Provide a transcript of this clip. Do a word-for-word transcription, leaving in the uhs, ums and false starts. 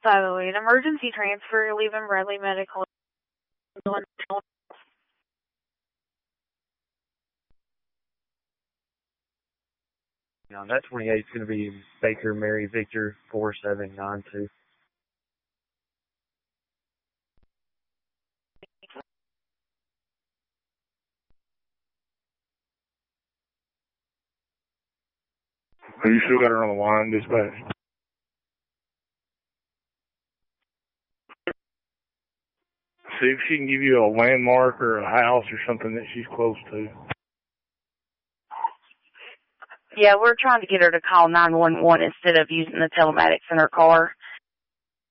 five oh eight, emergency transfer, leaving Bradley Medical. Yeah, that twenty-eight is going to be Baker Mary Victor four seven nine two. You still got her on the line, dispatch? See if she can give you a landmark or a house or something that she's close to. Yeah, we're trying to get her to call nine one one instead of using the telematics in her car.